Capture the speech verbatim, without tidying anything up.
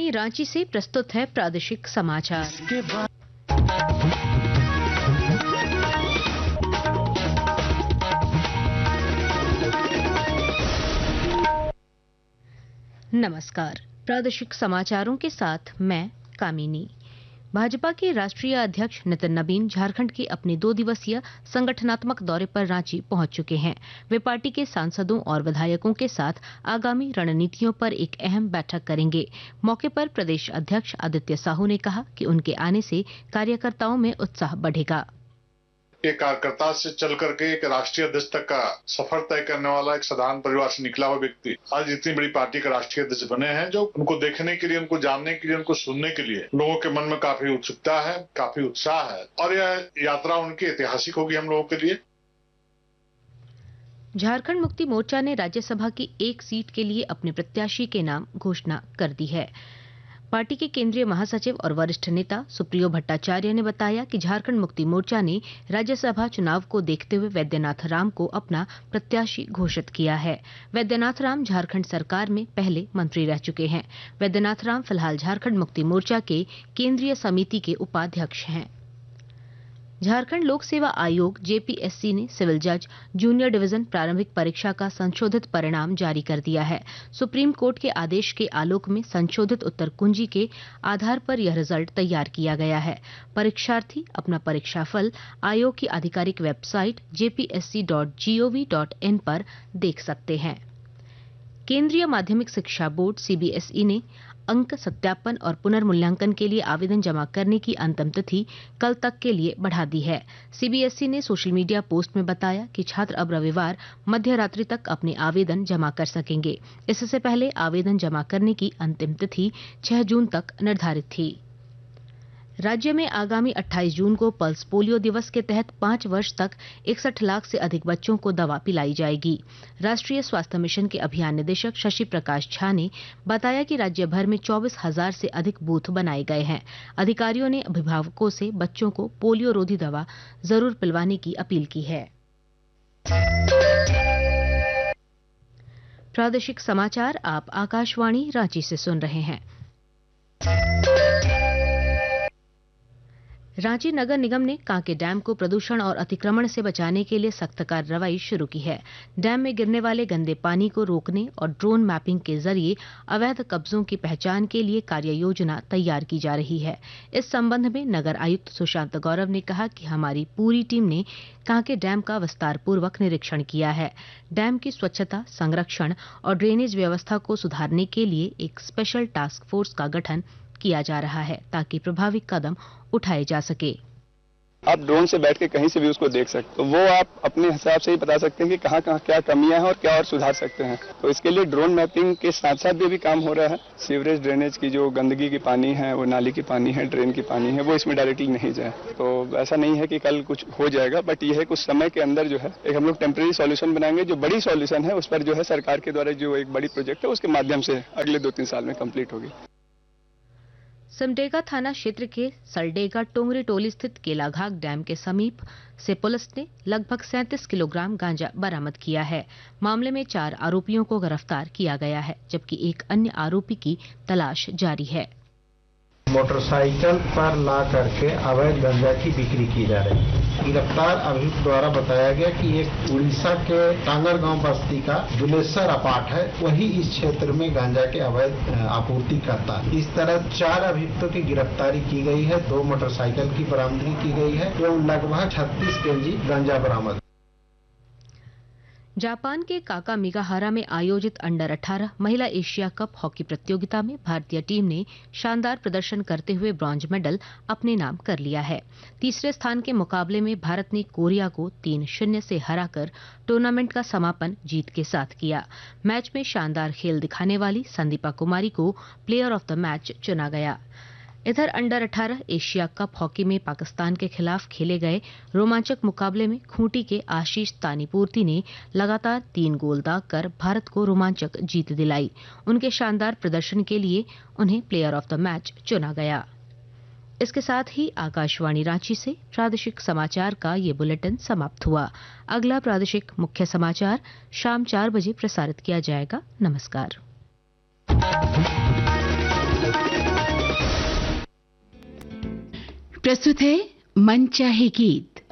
आकाशवाणी रांची से प्रस्तुत है प्रादेशिक समाचार। नमस्कार, प्रादेशिक समाचारों के साथ मैं कामिनी। भाजपा के राष्ट्रीय अध्यक्ष नितिन नबीन झारखंड के अपने दो दिवसीय संगठनात्मक दौरे पर रांची पहुंच चुके हैं। वे पार्टी के सांसदों और विधायकों के साथ आगामी रणनीतियों पर एक अहम बैठक करेंगे। मौके पर प्रदेश अध्यक्ष आदित्य साहू ने कहा कि उनके आने से कार्यकर्ताओं में उत्साह बढ़ेगा। एक कार्यकर्ता से चल करके एक राष्ट्रीय अध्यक्ष तक का सफर तय करने वाला एक साधारण परिवार से निकला हुआ व्यक्ति आज इतनी बड़ी पार्टी के राष्ट्रीय अध्यक्ष बने हैं, जो उनको देखने के लिए, उनको जानने के लिए, उनको सुनने के लिए लोगों के मन में काफी उत्सुकता है, काफी उत्साह है और यह यात्रा उनकी ऐतिहासिक होगी हम लोगों के लिए। झारखंड मुक्ति मोर्चा ने राज्यसभा की एक सीट के लिए अपने प्रत्याशी के नाम घोषणा कर दी है। पार्टी के केंद्रीय महासचिव और वरिष्ठ नेता सुप्रियो भट्टाचार्य ने बताया कि झारखंड मुक्ति मोर्चा ने राज्यसभा चुनाव को देखते हुए वैद्यनाथ राम को अपना प्रत्याशी घोषित किया है। वैद्यनाथ राम झारखंड सरकार में पहले मंत्री रह चुके हैं। वैद्यनाथ राम फिलहाल झारखंड मुक्ति मोर्चा के केंद्रीय समिति के उपाध्यक्ष हैं। झारखंड लोक सेवा आयोग जेपीएससी ने सिविल जज जूनियर डिवीजन प्रारंभिक परीक्षा का संशोधित परिणाम जारी कर दिया है। सुप्रीम कोर्ट के आदेश के आलोक में संशोधित उत्तर कुंजी के आधार पर यह रिजल्ट तैयार किया गया है। परीक्षार्थी अपना परीक्षा फल आयोग की आधिकारिक website JPSC dot gov dot in पर देख सकते हैं। केंद्रीय माध्यमिक शिक्षा बोर्ड सीबीएसई ने अंक सत्यापन और पुनर्मूल्यांकन के लिए आवेदन जमा करने की अंतिम तिथि कल तक के लिए बढ़ा दी है। सीबीएसई ने सोशल मीडिया पोस्ट में बताया कि छात्र अब रविवार मध्य रात्रि तक अपने आवेदन जमा कर सकेंगे। इससे पहले आवेदन जमा करने की अंतिम तिथि छह जून तक निर्धारित थी। राज्य में आगामी अट्ठाईस जून को पल्स पोलियो दिवस के तहत पाँच वर्ष तक इकसठ लाख से अधिक बच्चों को दवा पिलाई जाएगी। राष्ट्रीय स्वास्थ्य मिशन के अभियान निदेशक शशि प्रकाश झा ने बताया कि राज्य भर में चौबीस हजार से अधिक बूथ बनाए गए हैं। अधिकारियों ने अभिभावकों से बच्चों को पोलियो रोधी दवा जरूर पिलवाने की अपील की है। प्रादेशिक समाचार आप आकाशवाणी रांची से सुन रहे हैं। रांची नगर निगम ने कांके डैम को प्रदूषण और अतिक्रमण से बचाने के लिए सख्त कार्रवाई शुरू की है। डैम में गिरने वाले गंदे पानी को रोकने और ड्रोन मैपिंग के जरिए अवैध कब्जों की पहचान के लिए कार्य योजना तैयार की जा रही है। इस संबंध में नगर आयुक्त सुशांत गौरव ने कहा कि हमारी पूरी टीम ने कांके डैम का विस्तार पूर्वक निरीक्षण किया है। डैम की स्वच्छता, संरक्षण और ड्रेनेज व्यवस्था को सुधारने के लिए एक स्पेशल टास्क फोर्स का गठन किया जा रहा है ताकि प्रभावी कदम उठाए जा सके। आप ड्रोन से बैठ के कहीं से भी उसको देख सकते हो, वो आप अपने हिसाब से ही बता सकते हैं कि कहाँ कहाँ क्या कमियां हैं और क्या और सुधार सकते हैं। तो इसके लिए ड्रोन मैपिंग के साथ साथ भी, भी काम हो रहा है। सीवरेज ड्रेनेज की जो गंदगी की पानी है, वो नाली की पानी है, ड्रेन की पानी है, वो इसमें डायरेक्टली नहीं जाए। तो ऐसा नहीं है कि कल कुछ हो जाएगा, बट यह है कुछ समय के अंदर जो है एक हम लोग टेम्परेरी सॉल्यूशन बनाएंगे। जो बड़ी सॉल्यूशन है उस पर जो है सरकार के द्वारा जो एक बड़ी प्रोजेक्ट है उसके माध्यम से अगले दो तीन साल में कंप्लीट होगी। सिमडेगा थाना क्षेत्र के सलडेगा टोंगरी टोली स्थित केलाघाग डैम के समीप से पुलिस ने लगभग सैंतीस किलोग्राम गांजा बरामद किया है। मामले में चार आरोपियों को गिरफ्तार किया गया है, जबकि एक अन्य आरोपी की तलाश जारी है। मोटरसाइकिल पर ला करके अवैध गांजा की बिक्री की जा रही है। गिरफ्तार अभियुक्त द्वारा बताया गया कि एक उड़ीसा के टांगर गांव बस्ती का दुलेश्वर अपाट है, वही इस क्षेत्र में गांजा के अवैध आपूर्ति करता है। इस तरह चार अभियुक्तों की गिरफ्तारी की गई है, दो मोटरसाइकिल की बरामदगी की गई है एवं लगभग छत्तीस केजी गांजा बरामद। जापान के काका मिगाहारा में आयोजित अंडर अठारह महिला एशिया कप हॉकी प्रतियोगिता में भारतीय टीम ने शानदार प्रदर्शन करते हुए ब्रॉन्ज मेडल अपने नाम कर लिया है। तीसरे स्थान के मुकाबले में भारत ने कोरिया को तीन शून्य से हराकर टूर्नामेंट का समापन जीत के साथ किया। मैच में शानदार खेल दिखाने वाली संदीपा कुमारी को प्लेयर ऑफ द मैच चुना गया। इधर अंडर अठारह एशिया कप हॉकी में पाकिस्तान के खिलाफ खेले गए रोमांचक मुकाबले में खूंटी के आशीष तानीपूर्ति ने लगातार तीन गोल दागकर भारत को रोमांचक जीत दिलाई। उनके शानदार प्रदर्शन के लिए उन्हें प्लेयर ऑफ द मैच चुना गया। इसके साथ ही आकाशवाणी रांची से प्रादेशिक समाचार का ये बुलेटिन समाप्त हुआ। अगला प्रादेशिक मुख्य समाचार शाम चार बजे प्रसारित किया जाएगा। नमस्कार। प्रस्तुत है मन चाहे गीत।